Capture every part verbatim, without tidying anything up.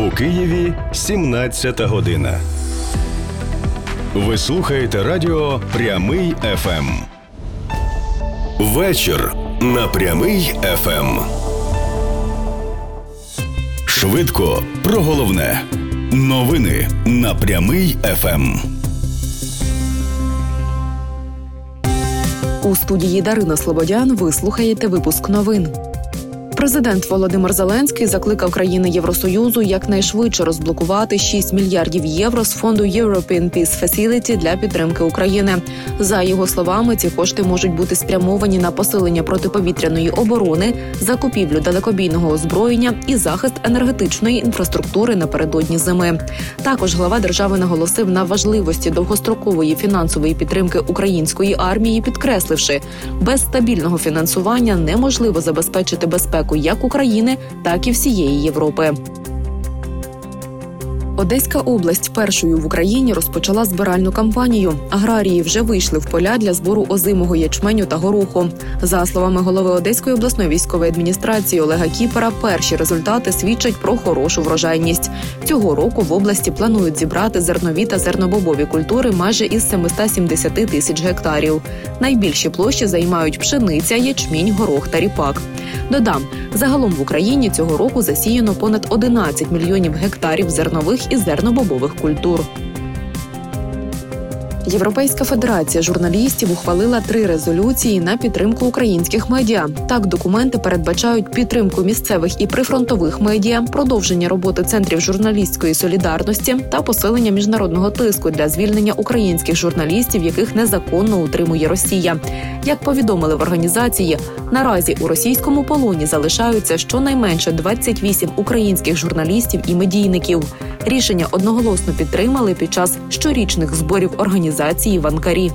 У Києві сімнадцята година. Ви слухаєте радіо «Прямий еф ем». Вечір на «Прямий еф ем». Швидко про головне. Новини на «Прямий еф ем». У студії Дарина Слободян ви слухаєте випуск новин. Президент Володимир Зеленський закликав країни Євросоюзу якнайшвидше розблокувати шість мільярдів євро з фонду European Peace Facility для підтримки України. За його словами, ці кошти можуть бути спрямовані на посилення протиповітряної оборони, закупівлю далекобійного озброєння і захист енергетичної інфраструктури напередодні зими. Також глава держави наголосив на важливості довгострокової фінансової підтримки української армії, підкресливши, без стабільного фінансування неможливо забезпечити безпеку як України, так і всієї Європи. Одеська область першою в Україні розпочала збиральну кампанію. Аграрії вже вийшли в поля для збору озимого ячменю та гороху. За словами голови Одеської обласної військової адміністрації Олега Кіпера, перші результати свідчать про хорошу врожайність. Цього року в області планують зібрати зернові та зернобобові культури майже із семисот сімдесят тисяч гектарів. Найбільші площі займають пшениця, ячмінь, горох та ріпак. Додам, загалом в Україні цього року засіяно понад одинадцять мільйонів гектарів зернових і зернобобових культур. Європейська федерація журналістів ухвалила три резолюції на підтримку українських медіа. Так, документи передбачають підтримку місцевих і прифронтових медіа, продовження роботи центрів журналістської солідарності та посилення міжнародного тиску для звільнення українських журналістів, яких незаконно утримує Росія. Як повідомили в організації, наразі у російському полоні залишаються щонайменше двадцять вісім українських журналістів і медійників. Рішення одноголосно підтримали під час щорічних зборів організації в Анкарі.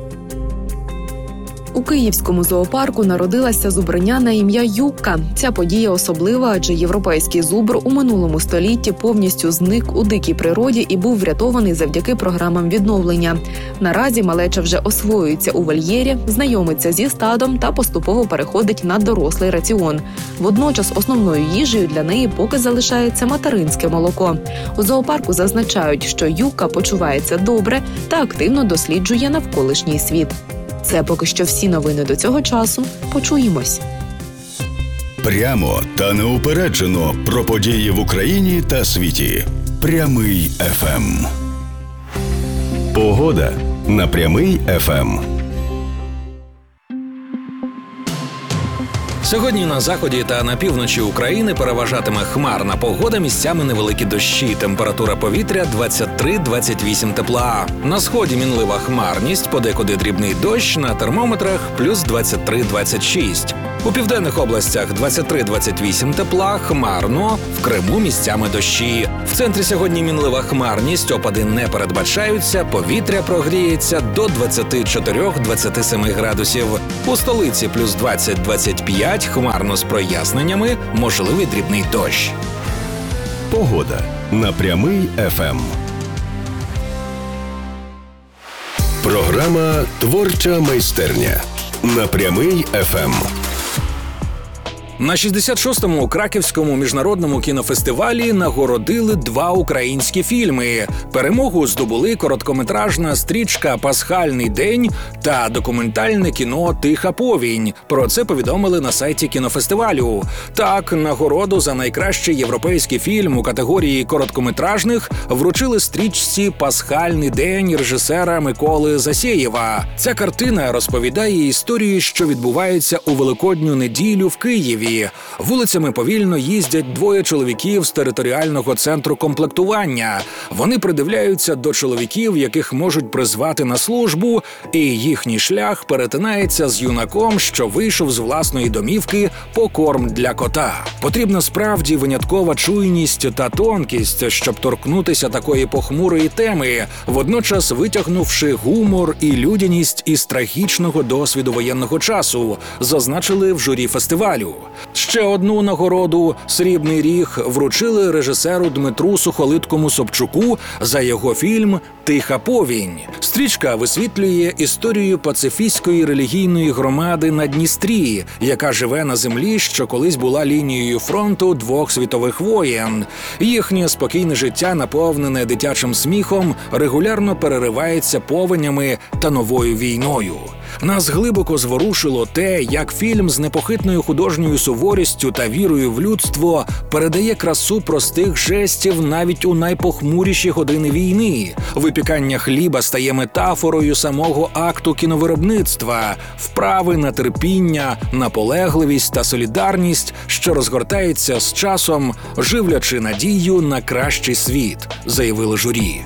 У Київському зоопарку народилася зубриня на ім'я Юкка. Ця подія особлива, адже європейський зубр у минулому столітті повністю зник у дикій природі і був врятований завдяки програмам відновлення. Наразі малеча вже освоюється у вольєрі, знайомиться зі стадом та поступово переходить на дорослий раціон. Водночас основною їжею для неї поки залишається материнське молоко. У зоопарку зазначають, що Юкка почувається добре та активно досліджує навколишній світ. Це поки що всі новини до цього часу. Почуємось. Прямо та неупереджено про події в Україні та світі. Прямий еф ем. Погода на Прямий еф ем. Сьогодні на заході та на півночі України переважатиме хмарна погода, місцями невеликі дощі. Температура повітря двадцять три - двадцять вісім тепла. На сході мінлива хмарність, подекуди дрібний дощ, на термометрах плюс двадцять три - двадцять шість. У південних областях двадцять три - двадцять вісім тепла, хмарно, в Криму місцями дощі. В центрі сьогодні мінлива хмарність, опади не передбачаються, повітря прогріється до двадцять чотири - двадцять сім градусів. У столиці плюс двадцять - двадцять п'ять, хмарно з проясненнями, можливий дрібний дощ. Погода на Прямий еф ем. Програма «Творча майстерня» на Прямий еф ем. На шістдесят шостому Краківському міжнародному кінофестивалі нагородили два українські фільми. Перемогу здобули короткометражна стрічка «Пасхальний день» та документальне кіно «Тиха повінь». Про це повідомили на сайті кінофестивалю. Так, нагороду за найкращий європейський фільм у категорії короткометражних вручили стрічці «Пасхальний день» режисера Миколи Засєєва. Ця картина розповідає історію, що відбувається у Великодню неділю в Києві. Вулицями повільно їздять двоє чоловіків з територіального центру комплектування. Вони придивляються до чоловіків, яких можуть призвати на службу, і їхній шлях перетинається з юнаком, що вийшов з власної домівки по корм для кота. Потрібна справді виняткова чуйність та тонкість, щоб торкнутися такої похмурої теми, водночас витягнувши гумор і людяність із трагічного досвіду воєнного часу, зазначили в журі фестивалю. Ще одну нагороду «Срібний ріг» вручили режисеру Дмитру Сухолиткому-Собчуку за його фільм «Тиха повінь». Стрічка висвітлює історію пацифістської релігійної громади на Дністрі, яка живе на землі, що колись була лінією фронту двох світових воєн. Їхнє спокійне життя, наповнене дитячим сміхом, регулярно переривається повенями та новою війною. Нас глибоко зворушило те, як фільм з непохитною художньою суворістю та вірою в людство передає красу простих жестів навіть у найпохмуріші години війни. Випікання хліба стає метафорою самого акту кіновиробництва, вправи на терпіння, наполегливість та солідарність, що розгортається з часом, живлячи надію на кращий світ, заявили журі.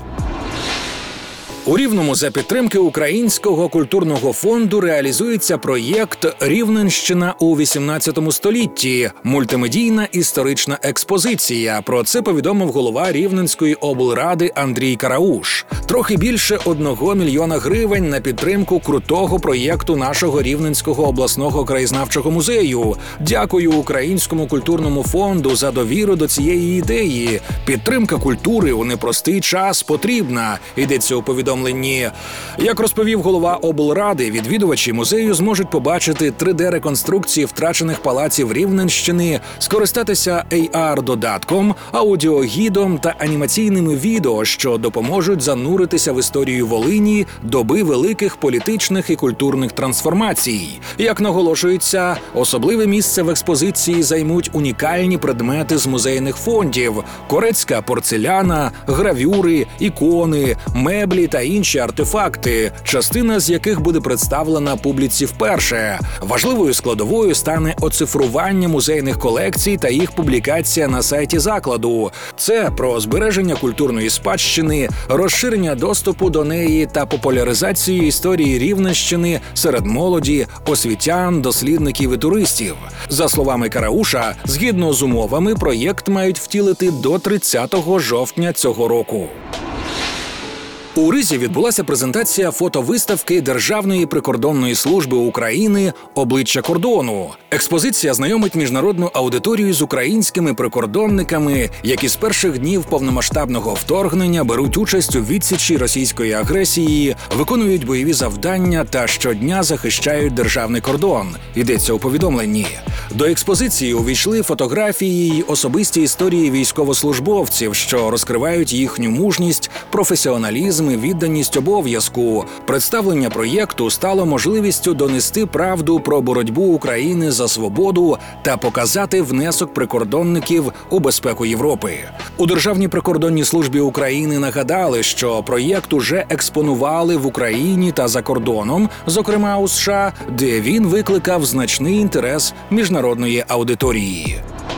У Рівному за підтримки Українського культурного фонду реалізується проєкт «Рівненщина у вісімнадцятому столітті» – мультимедійна історична експозиція. Про це повідомив голова Рівненської облради Андрій Карауш. Трохи більше одного мільйона гривень на підтримку крутого проєкту нашого Рівненського обласного краєзнавчого музею. Дякую Українському культурному фонду за довіру до цієї ідеї. Підтримка культури у непростий час потрібна, йдеться у повідомленні. Як розповів голова облради, відвідувачі музею зможуть побачити три де-реконструкції втрачених палаців Рівненщини, скористатися ей ар-додатком, аудіогідом та анімаційними відео, що допоможуть зануритися в історію Волині доби великих політичних і культурних трансформацій. Як наголошується, особливе місце в експозиції займуть унікальні предмети з музейних фондів – корецька порцеляна, гравюри, ікони, меблі та інші артефакти, частина з яких буде представлена публіці вперше. Важливою складовою стане оцифрування музейних колекцій та їх публікація на сайті закладу. Це про збереження культурної спадщини, розширення доступу до неї та популяризацію історії Рівненщини серед молоді, освітян, дослідників і туристів. За словами Карауша, згідно з умовами, проєкт мають втілити до тридцятого жовтня цього року. У Ризі відбулася презентація фотовиставки Державної прикордонної служби України «Обличчя кордону». Експозиція знайомить міжнародну аудиторію з українськими прикордонниками, які з перших днів повномасштабного вторгнення беруть участь у відсічі російської агресії, виконують бойові завдання та щодня захищають державний кордон, йдеться у повідомленні. До експозиції увійшли фотографії й особисті історії військовослужбовців, що розкривають їхню мужність, професіоналізм і відданість обов'язку. Представлення проєкту стало можливістю донести правду про боротьбу України за свободу та показати внесок прикордонників у безпеку Європи. У Державній прикордонній службі України нагадали, що проєкт уже експонували в Україні та за кордоном, зокрема у США, де він викликав значний інтерес міжнародної аудиторії.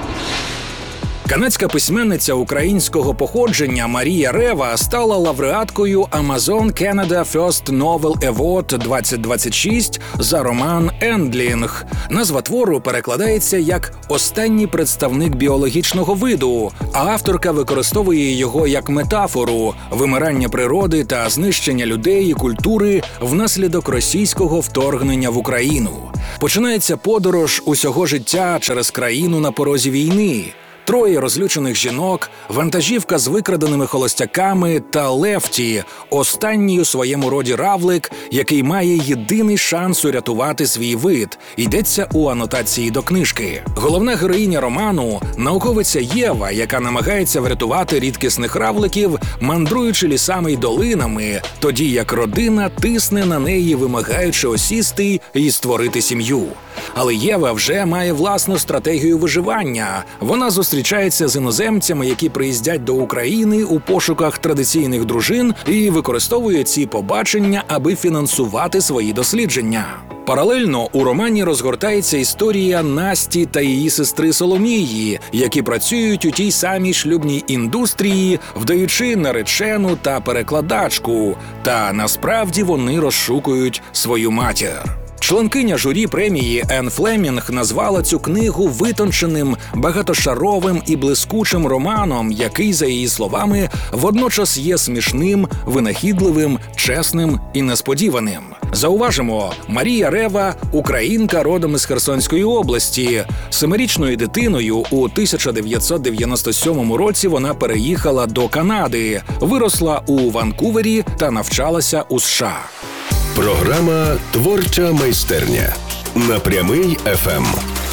Канадська письменниця українського походження Марія Рева стала лауреаткою Amazon Canada First Novel Award двадцять двадцять шість за роман «Ендлінг». Назва твору перекладається як «останній представник біологічного виду», а авторка використовує його як метафору – вимирання природи та знищення людей і культури внаслідок російського вторгнення в Україну. Починається подорож усього життя через країну на порозі війни. Троє розлючених жінок, вантажівка з викраденими холостяками та Лефті – останній у своєму роді равлик, який має єдиний шанс урятувати свій вид, йдеться у анотації до книжки. Головна героїня роману – науковиця Єва, яка намагається врятувати рідкісних равликів, мандруючи лісами й долинами, тоді як родина тисне на неї, вимагаючи осісти і створити сім'ю. Але Єва вже має власну стратегію виживання. Вона зустрічається з іноземцями, які приїздять до України у пошуках традиційних дружин і використовує ці побачення, аби фінансувати свої дослідження. Паралельно у романі розгортається історія Насті та її сестри Соломії, які працюють у тій самій шлюбній індустрії, вдаючи наречену та перекладачку. Та насправді вони розшукують свою матір. Членкиня журі премії Енн Флемінг назвала цю книгу витонченим, багатошаровим і блискучим романом, який, за її словами, водночас є смішним, винахідливим, чесним і несподіваним. Зауважимо, Марія Рева – українка родом із Херсонської області. Семирічною дитиною у тисяча дев'ятсот дев'яносто сьомому році вона переїхала до Канади, виросла у Ванкувері та навчалася у США. Програма «Творча майстерня» на Прямий еф ем.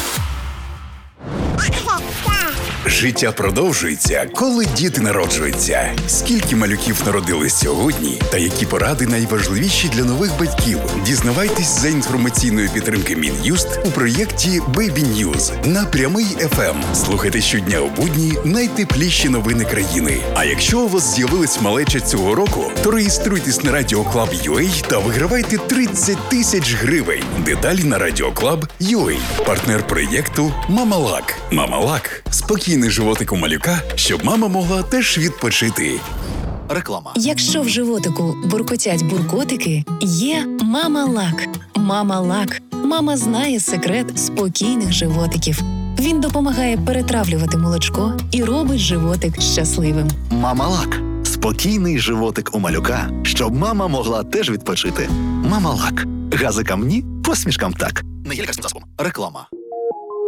Життя продовжується, коли діти народжуються. Скільки малюків народились сьогодні та які поради найважливіші для нових батьків? Дізнавайтесь за інформаційної підтримки Мін'юст у проєкті Baby News на Прямий еф ем. Слухайте щодня у будні найтепліші новини країни. А якщо у вас з'явилась малеча цього року, то реєструйтесь на радіоклаб крапка ю а та вигравайте тридцять тисяч гривень. Деталі на радіоклаб крапка ю а. Партнер проєкту Мамалак. Мамалак – спокійний животик у малюка, щоб мама могла теж відпочити. Реклама. Якщо в животику буркотять буркотики, є Мама-Лак. Мама-Лак. Мама знає секрет спокійних животиків. Він допомагає перетравлювати молочко і робить животик щасливим. Мамалак. Спокійний животик у малюка, щоб мама могла теж відпочити. Мамалак. Газикам ні, посмішкам так. Не є лікарським засобом. Реклама.